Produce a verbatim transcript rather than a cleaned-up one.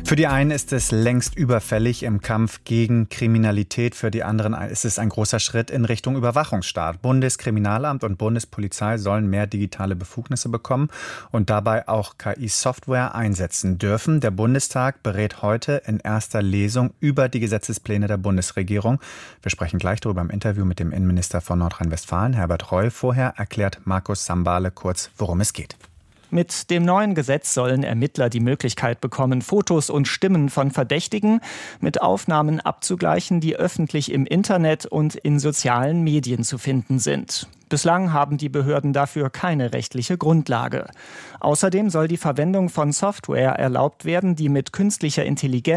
Für die einen ist es längst überfällig im Kampf gegen Kriminalität. Für die anderen ist es ein großer Schritt in Richtung Überwachungsstaat. Bundeskriminalamt und Bundespolizei sollen mehr digitale Befugnisse bekommen und dabei auch K I-Software einsetzen dürfen. Der Bundestag berät heute in erster Lesung über die Gesetzespläne der Bundesregierung. Wir sprechen gleich darüber im Interview mit dem Innenminister von Nordrhein-Westfalen, Herbert Reul. Vorher erklärt Markus Sambale kurz, worum es geht. Mit dem neuen Gesetz sollen Ermittler die Möglichkeit bekommen, Fotos und Stimmen von Verdächtigen mit Aufnahmen abzugleichen, die öffentlich im Internet und in sozialen Medien zu finden sind. Bislang haben die Behörden dafür keine rechtliche Grundlage. Außerdem soll die Verwendung von Software erlaubt werden, die mit künstlicher Intelligenz